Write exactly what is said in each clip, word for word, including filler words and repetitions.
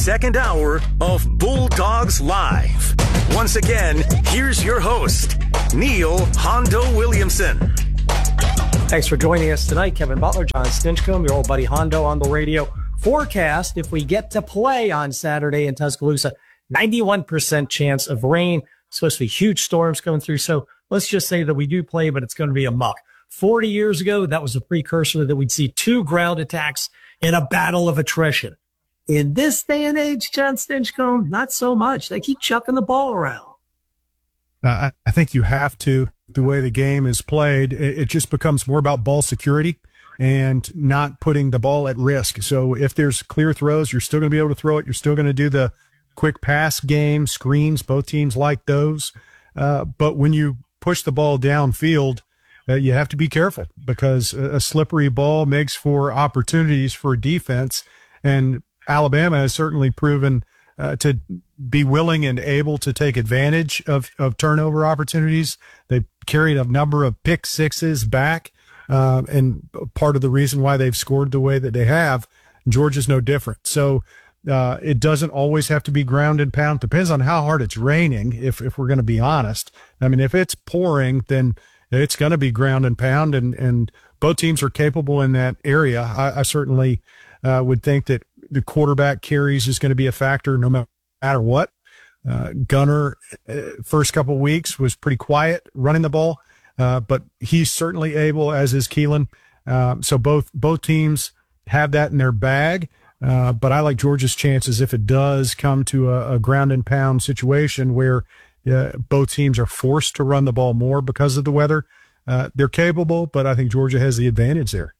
Second hour of Bulldogs Live. Once again, here's your host, Neil Hondo Williamson. Thanks for joining us tonight, Kevin Butler, John Stinchcomb, your old buddy Hondo on the radio. Forecast, if we get to play on Saturday in Tuscaloosa, ninety-one percent chance of rain. Supposed to be huge storms coming through. So let's just say that we do play, but it's going to be a muck. forty years ago, that was a precursor that we'd see two ground attacks in a battle of attrition. In this day and age, John Stinchcomb, not so much. They keep chucking the ball around. Uh, I think you have to, the way the game is played, it, it just becomes more about ball security and not putting the ball at risk. So if there's clear throws, you're still going to be able to throw it. You're still going to do the quick pass game, screens. Both teams like those. Uh, but when you push the ball downfield, uh, you have to be careful because a, a slippery ball makes for opportunities for defense. And Alabama has certainly proven uh, to be willing and able to take advantage of, of turnover opportunities. They carried a number of pick sixes back, uh, and part of the reason why they've scored the way that they have. Georgia's no different. So uh, it doesn't always have to be ground and pound. Depends on how hard it's raining, if, if we're going to be honest. I mean, if it's pouring, then it's going to be ground and pound, and, and both teams are capable in that area. I, I certainly uh, would think that the quarterback carries is going to be a factor no matter what. Uh, Gunner, uh, first couple of weeks was pretty quiet running the ball, uh, but he's certainly able, as is Keelan. Um, so both both teams have that in their bag. Uh, but I like Georgia's chances if it does come to a, a ground and pound situation where uh, both teams are forced to run the ball more because of the weather. Uh, they're capable, but I think Georgia has the advantage there.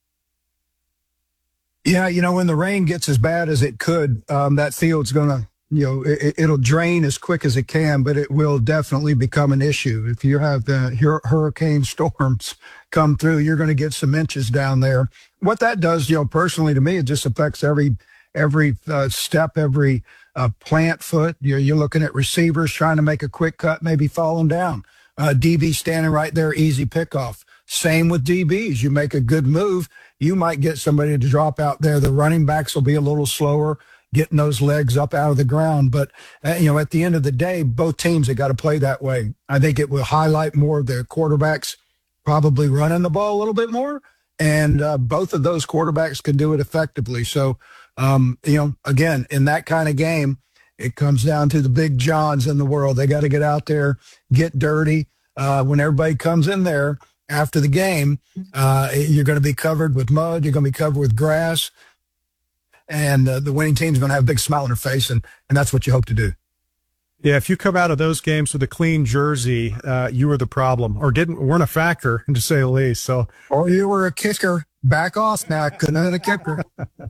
Yeah, you know, when the rain gets as bad as it could, um, that field's going to, you know, it, it'll drain as quick as it can, but it will definitely become an issue. If you have the hur- hurricane storms come through, you're going to get some inches down there. What that does, you know, personally to me, it just affects every every uh, step, every uh, plant foot. You're, you're looking at receivers trying to make a quick cut, maybe falling down. Uh, D B standing right there, easy pickoff. Same with D Bs. You make a good move, you might get somebody to drop out there. The running backs will be a little slower getting those legs up out of the ground. But, uh, you know, at the end of the day, both teams have got to play that way. I think it will highlight more of the quarterbacks probably running the ball a little bit more. And uh, both of those quarterbacks can do it effectively. So, um, you know, again, in that kind of game, it comes down to the big Johns in the world. They got to get out there, get dirty. Uh, when everybody comes in there after the game, uh, you're going to be covered with mud. You're going to be covered with grass. And uh, the winning team's going to have a big smile on their face, and, and that's what you hope to do. Yeah, if you come out of those games with a clean jersey, uh, you were the problem, or didn't weren't a factor, to say the least. So, or you were a kicker. Back off now. Couldn't have been a kicker.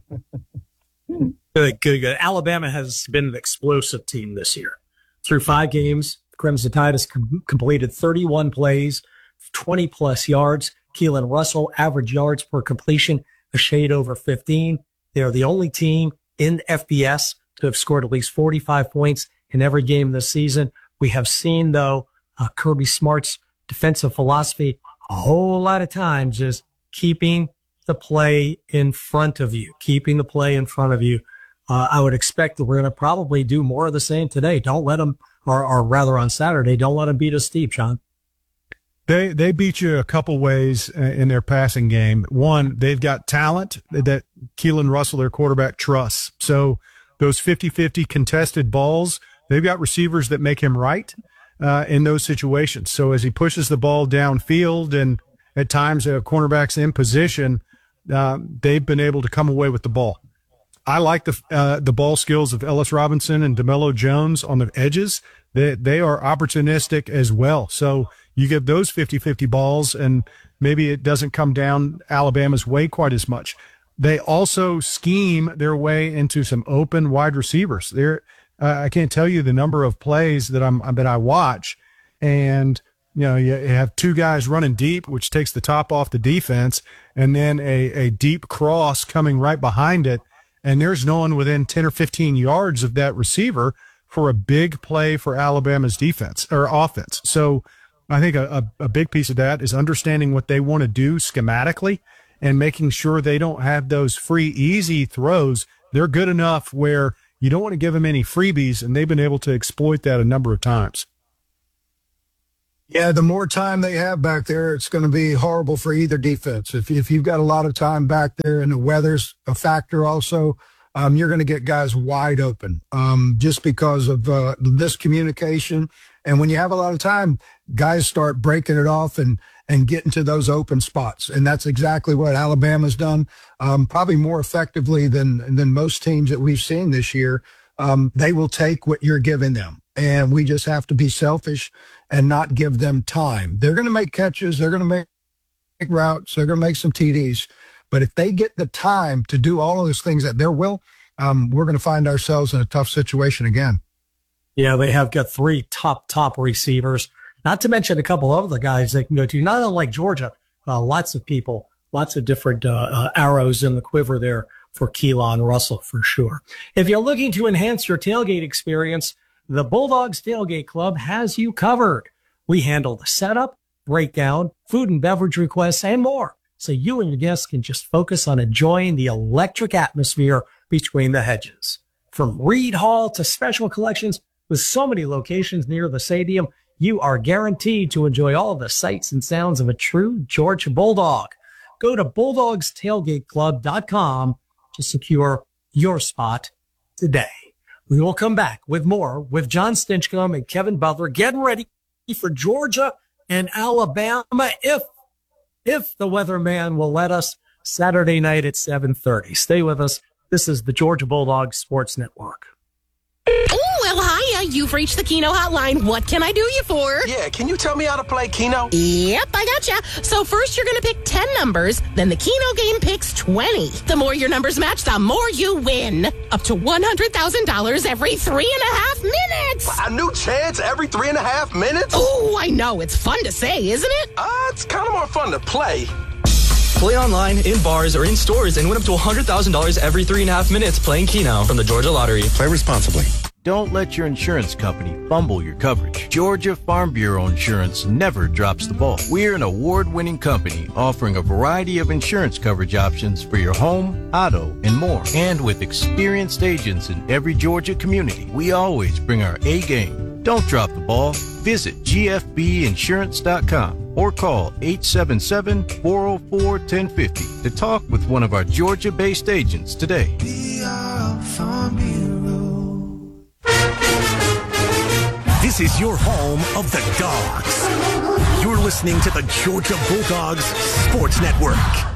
Good, good, good. Alabama has been an explosive team this year. Through five games, Crimson Tide has com- completed thirty-one plays, twenty plus yards. Keelan Russell, average yards per completion, a shade over fifteen. They are the only team in F B S to have scored at least forty-five points in every game this season. We have seen, though, uh, Kirby Smart's defensive philosophy a whole lot of times is keeping the play in front of you, keeping the play in front of you. Uh, I would expect that we're going to probably do more of the same today. Don't let them, or, or rather on Saturday, don't let them beat us deep, John. They they beat you a couple ways in their passing game. One, they've got talent that Keelan Russell, their quarterback, trusts. So those fifty-fifty contested balls, they've got receivers that make him right uh, in those situations. So as he pushes the ball downfield and at times a cornerback's in position, uh, they've been able to come away with the ball. I like the uh, the ball skills of Ellis Robinson and DeMello Jones on the edges. They, they are opportunistic as well. So you give those fifty-fifty balls, and maybe it doesn't come down Alabama's way quite as much. They also scheme their way into some open wide receivers. They're, uh, I can't tell you the number of plays that I'm that I watch, and you know you have two guys running deep, which takes the top off the defense, and then a, a deep cross coming right behind it, and there's no one within ten or fifteen yards of that receiver for a big play for Alabama's defense or offense. So I think a, a, a big piece of that is understanding what they want to do schematically and making sure they don't have those free, easy throws. They're good enough where you don't want to give them any freebies, and they've been able to exploit that a number of times. Yeah, the more time they have back there, it's going to be horrible for either defense. If if you've got a lot of time back there and the weather's a factor also, um, you're going to get guys wide open um, just because of uh, this communication. And when you have a lot of time, guys start breaking it off and and getting to those open spots. And that's exactly what Alabama's done, um, probably more effectively than than most teams that we've seen this year. Um, they will take what you're giving them. And we just have to be selfish and not give them time. They're going to make catches. They're going to make routes. They're going to make some T Ds. But if they get the time to do all of those things at their will, um, we're going to find ourselves in a tough situation again. Yeah, they have got three top, top receivers, not to mention a couple of other guys they can go to, not unlike Georgia. Uh, lots of people, lots of different uh, uh, arrows in the quiver there for Keelan Russell for sure. If you're looking to enhance your tailgate experience, the Bulldogs Tailgate Club has you covered. We handle the setup, breakdown, food and beverage requests, and more, so you and your guests can just focus on enjoying the electric atmosphere between the hedges. From Reed Hall to special collections, with so many locations near the stadium, you are guaranteed to enjoy all the sights and sounds of a true Georgia Bulldog. Go to bulldogs tailgate club dot com to secure your spot today. We will come back with more with John Stinchcomb and Kevin Butler getting ready for Georgia and Alabama if if the weatherman will let us, Saturday night at seven thirty. Stay with us. This is the Georgia Bulldogs Sports Network. Oh, well, hiya. You've reached the Keno hotline. What can I do you for? Yeah, can you tell me how to play Keno? Yep, I gotcha. So first you're going to pick ten numbers, then the Keno game picks twenty. The more your numbers match, the more you win. Up to one hundred thousand dollars every three and a half minutes. A new chance every three and a half minutes? Oh, I know. It's fun to say, isn't it? Uh, it's kind of more fun to play. Play online, in bars, or in stores and win up to one hundred thousand dollars every three and a half minutes playing Keno from the Georgia Lottery. Play responsibly. Don't let your insurance company fumble your coverage. Georgia Farm Bureau Insurance never drops the ball. We're an award-winning company offering a variety of insurance coverage options for your home, auto, and more. And with experienced agents in every Georgia community, we always bring our A game. Don't drop the ball. Visit G F B insurance dot com or call eight seven seven, four oh four, one oh five oh to talk with one of our Georgia-based agents today. We are Farm Bureau. This is your home of the Dogs. You're listening to the Georgia Bulldogs Sports Network.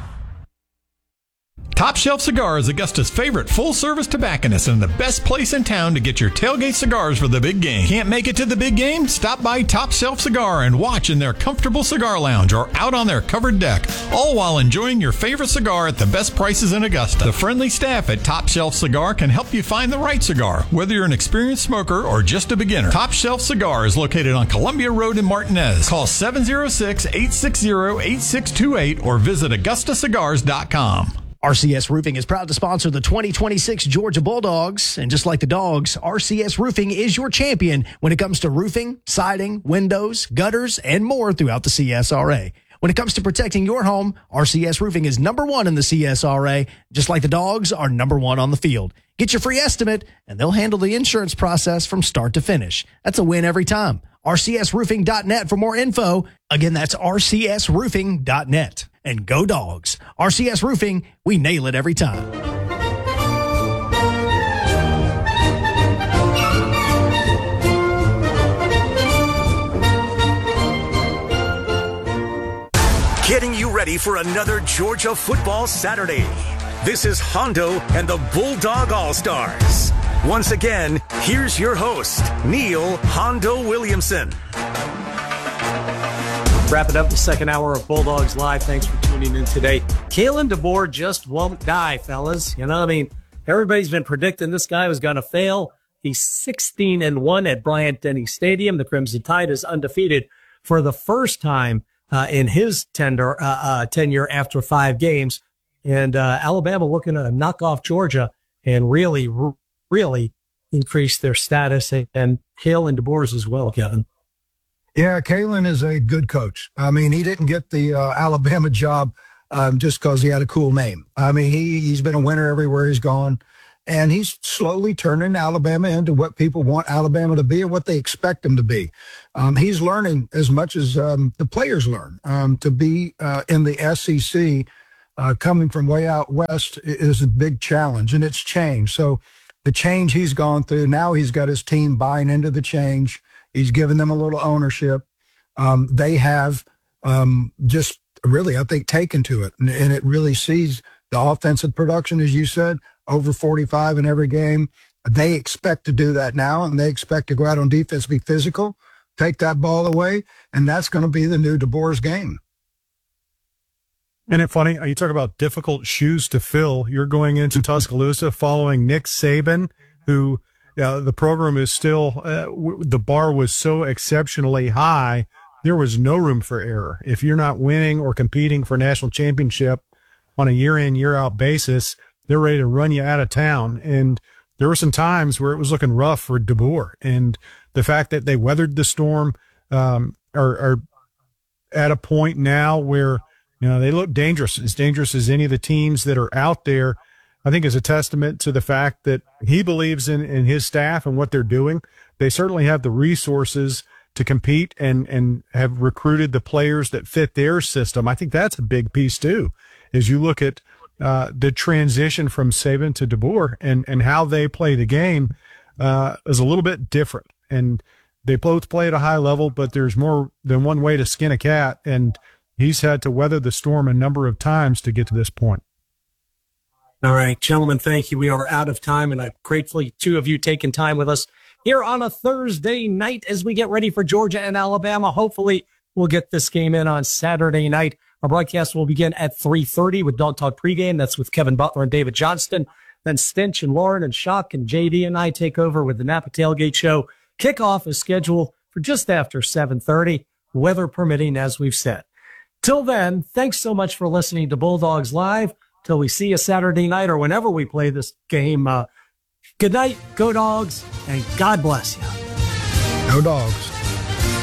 Top Shelf Cigar is Augusta's favorite full-service tobacconist and the best place in town to get your tailgate cigars for the big game. Can't make it to the big game? Stop by Top Shelf Cigar and watch in their comfortable cigar lounge or out on their covered deck, all while enjoying your favorite cigar at the best prices in Augusta. The friendly staff at Top Shelf Cigar can help you find the right cigar, whether you're an experienced smoker or just a beginner. Top Shelf Cigar is located on Columbia Road in Martinez. Call seven oh six, eight six zero, eight six two eight or visit augusta cigars dot com. R C S Roofing is proud to sponsor the twenty twenty-six Georgia Bulldogs. And just like the Dogs, R C S Roofing is your champion when it comes to roofing, siding, windows, gutters, and more throughout the C S R A. When it comes to protecting your home, R C S Roofing is number one in the C S R A, just like the Dogs are number one on the field. Get your free estimate, and they'll handle the insurance process from start to finish. That's a win every time. R C S roofing dot net for more info. Again, that's R C S roofing dot net. And go Dogs. R C S Roofing, we nail it every time. Getting you ready for another Georgia football Saturday. This is Hondo and the Bulldog All-Stars. Once again, here's your host, Neil Hondo Williamson. Wrapping up the second hour of Bulldogs Live. Thanks for tuning in today. Kalen DeBoer just won't die, fellas. You know, I mean, everybody's been predicting this guy was going to fail. He's sixteen and one at Bryant-Denny Stadium. The Crimson Tide is undefeated for the first time uh, in his tender, uh, uh, tenure after five games. And uh, Alabama looking to knock off Georgia and really, really increase their status. And Kalen DeBoer's as well, Kevin. Yeah, Kalen is a good coach. I mean, he didn't get the uh, Alabama job um, just because he had a cool name. I mean, he, he's been a winner everywhere he's gone. And he's slowly turning Alabama into what people want Alabama to be and what they expect them to be. Um, he's learning as much as um, the players learn. Um, to be uh, in the S E C, uh, coming from way out west, is a big challenge, and it's changed. So the change he's gone through, now he's got his team buying into the change. He's given them a little ownership. Um, they have um, just really, I think, taken to it, and, and it really sees the offensive production, as you said, over forty-five in every game. They expect to do that now, and they expect to go out on defense, be physical, take that ball away, and that's going to be the new DeBoer's game. Isn't it funny? You talk about difficult shoes to fill. You're going into Tuscaloosa following Nick Saban, who uh, the program is still, uh, w- the bar was so exceptionally high, there was no room for error. If you're not winning or competing for national championship on a year-in, year-out basis, they're ready to run you out of town. And there were some times where it was looking rough for DeBoer. And the fact that they weathered the storm um, are, are at a point now where, you know, they look dangerous, as dangerous as any of the teams that are out there, I think is a testament to the fact that he believes in, in his staff and what they're doing. They certainly have the resources to compete and, and have recruited the players that fit their system. I think that's a big piece too, as you look at uh, the transition from Saban to DeBoer and, and how they play the game uh, is a little bit different. And they both play at a high level, but there's more than one way to skin a cat. And he's had to weather the storm a number of times to get to this point. All right, gentlemen, thank you. We are out of time, and I'm grateful two of you taking time with us here on a Thursday night as we get ready for Georgia and Alabama. Hopefully, we'll get this game in on Saturday night. Our broadcast will begin at three thirty with Dog Talk pregame. That's with Kevin Butler and David Johnston. Then Stinch and Lauren and Shock and J D and I take over with the Napa Tailgate Show. Kickoff is scheduled for just after seven thirty, weather permitting, as we've said. Till then, thanks so much for listening to Bulldogs Live. Till we see you Saturday night or whenever we play this game. Uh, good night, go Dogs, and God bless you. Go Dogs.